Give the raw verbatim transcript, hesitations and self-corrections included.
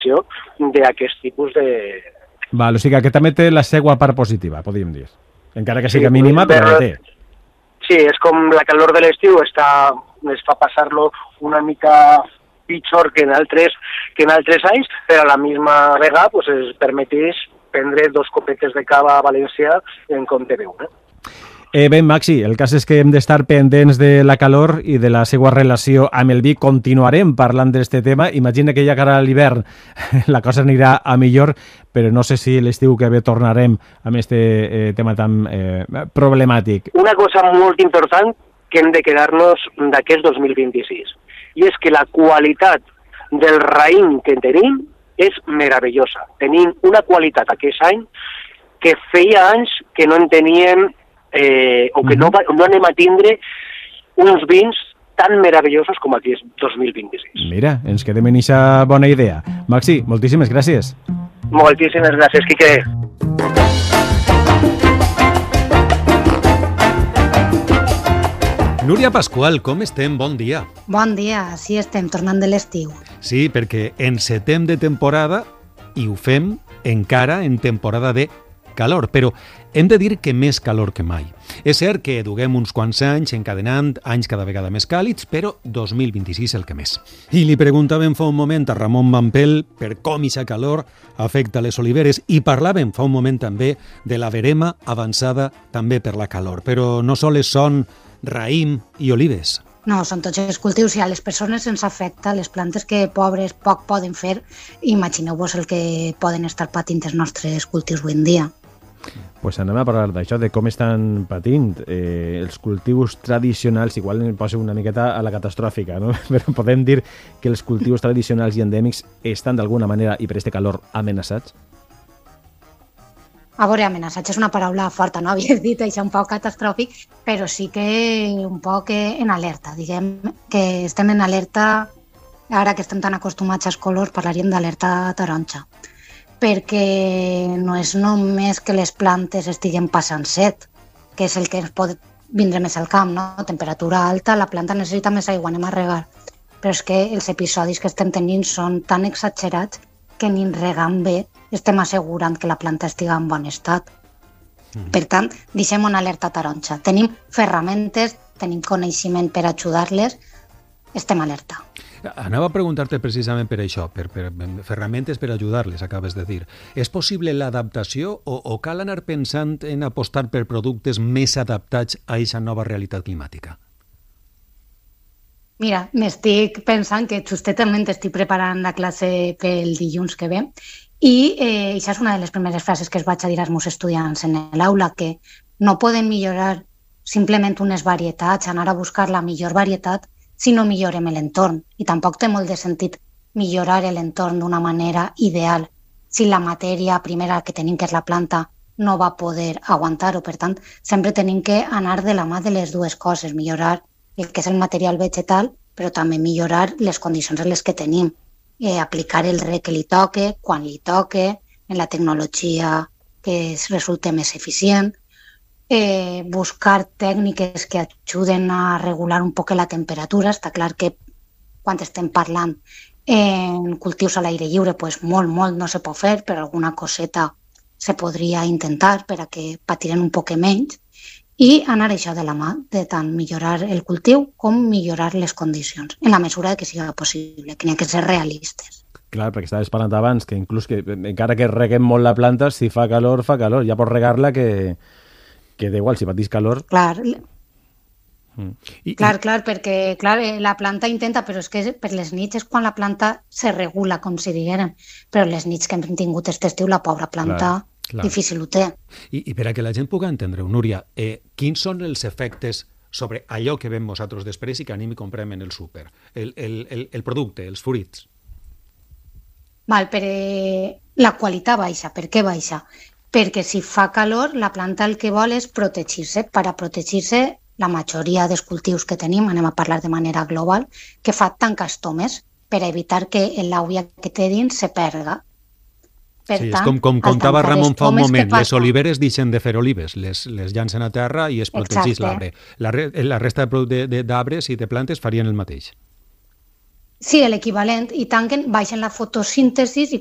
d'aquest tipus de... Val, o sigui que també té la seva part positiva, podríem dir. Encara que sigui sí, mínima, però la té. Sí, és com la calor de l'estiu està, es fa passar-lo una mica pitjor que en altres, que en altres anys, però a la misma vegada pues, es permeteix prendre dos copetes de cava a València en compte d'una. Eh, bé, Maxi, el cas és que hem d'estar pendents de la calor i de la seva relació amb el vi. Continuarem parlant d'aquest tema. Imagina que ja cara a l'hivern la cosa anirà a millor, però no sé si l'estiu que ve tornarem amb aquest eh, tema tan eh, problemàtic. Una cosa molt important que hem de quedar-nos d'aquest dos mil vint-i-sis, i és que la qualitat del raïm que tenim és meravellosa. Tenim una qualitat aquest any que feia anys que no en teníem Eh, o que no, no anem a tindre uns vins tan meravellosos com aquest dos mil vint-i-sis. Mira, ens quedem en aquesta bona idea. Maxi, moltíssimes gràcies. Moltíssimes gràcies, Quique. Núria Pascual, com estem? Bon dia. Bon dia, sí estem tornant de l'estiu. Sí, perquè encetem de temporada i ho fem encara en temporada de calor, però hem de dir que més calor que mai. És cert que duguem uns quants anys encadenant anys cada vegada més càlids, però dos mil vint-i-sis el que més. I li preguntàvem fa un moment a Ramon Mampel per com aquesta calor afecta les oliveres i parlàvem fa un moment també de la verema avançada també per la calor, però no sols són raïm i olives. No, són tots els cultius i a les persones ens afecta, les plantes que pobres poc poden fer, imagineu-vos el que poden estar patint els nostres cultius avui en dia. Pues anem a parlar d'això, de com estan patint eh, els cultius tradicionals. Igual em poso una miqueta a la catastròfica, no? Però podem dir que els cultius tradicionals i endèmics estan d'alguna manera, i per este calor, amenaçats? A veure, amenaçats és una paraula forta, no? Havies dit això un poc catastròfic, però sí que un poc en alerta. Diguem que estem en alerta, ara que estem tan acostumats als colors, parlaríem d'alerta taronja, perquè no és només que les plantes estiguen passant set, que és el que ens pot vindre més al camp, no? Temperatura alta, la planta necessita més aigua, anem a regar. Però és que els episodis que estem tenint són tan exagerats que ni regant bé estem assegurant que la planta estigui en bon estat. Mm. Per tant, deixem una alerta taronja. Tenim ferramentes, tenim coneixement per ajudar-les, estem alerta. Anava a preguntar-te precisament per això, per, per ferramentes per ajudar-les, acabes de dir. És possible l'adaptació o, o cal anar pensant en apostar per productes més adaptats a aquesta nova realitat climàtica? Mira, m'estic pensant que justament estic preparant la classe pel dilluns que ve i eh, això és una de les primeres frases que es vaig a dir als meus estudiants en l'aula, que no poden millorar simplement unes varietats, anar a buscar la millor varietat, si no millorem l'entorn. I tampoc té molt de sentit millorar l'entorn d'una manera ideal si la matèria primera que tenim, que és la planta, no va poder aguantar-ho. Per tant, sempre tenim que anar de la mà de les dues coses, millorar el que és el material vegetal, però també millorar les condicions en les que tenim, eh, aplicar el reg que li toque, quan li toque, en la tecnologia que resulte més eficient, Eh, buscar tècniques que ajuden a regular un poc la temperatura. Està clar que quan estem parlant en cultius a l'aire lliure, pues molt, molt no se pot fer, però alguna coseta se podria intentar per a que patiren un poc menys i anar això de la mà, de tant millorar el cultiu com millorar les condicions, en la mesura que sigui possible, que n'hi ha que ser realistes. Clar, perquè estaves parlant abans que inclús que encara que reguem molt la planta, si fa calor, fa calor. Ja pots regar-la que... que da igual, si patís calor... Clar, mm. I, clar, clar, perquè clar, la planta intenta, però és que per les nits és quan la planta se regula, com si digueren, però les nits que hem tingut aquest estiu, la pobra planta, clar, clar. Difícil ho té. I, I per a que la gent pugui entendre-ho, Núria, eh, quins són els efectes sobre allò que veiem nosaltres després i que anem i comprem en el súper? El, el, el, el producte, els fruits. Val, per eh, la qualitat baixa. Per què baixa? Perquè si fa calor, la planta el que vol és protegir-se. Per a protegir-se, la majoria dels cultius que tenim, anem a parlar de manera global, que fa tancar estomes per evitar que l'àvia que té dins se perga. Per sí, tant, és com, com contava Ramon fa un moment, les oliveres deixen de fer olives, les, les llancen a terra i es protegeix l'arbre. La, la resta d'arbres i de plantes farien el mateix. Sí, l'equivalent, i tant que baixen la fotosíntesi i